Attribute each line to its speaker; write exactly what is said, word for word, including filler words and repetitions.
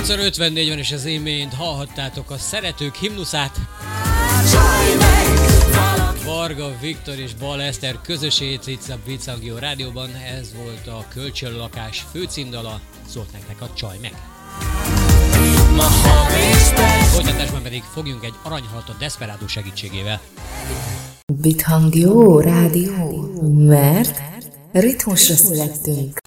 Speaker 1: nyolc óra ötvennégy van, és az imént hallhattátok a Szeretők himnuszát. Varga Viktor és Bal Eszter közösét itt a Vicangio Rádióban. Ez volt a Kölcsönlakás főcímdala, szólt nektek a Csaj meg. Folytatásban pedig fogjunk egy aranyhalat a Desperado segítségével.
Speaker 2: Vicangio Rádió, mert ritmusra születtünk.